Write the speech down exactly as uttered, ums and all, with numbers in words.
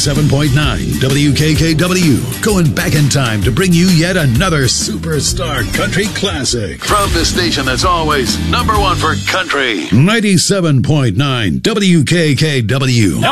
ninety-seven point nine W K K W, going back in time to bring you yet another superstar country classic. From the station that's always number one for country. ninety-seven point nine W K K W.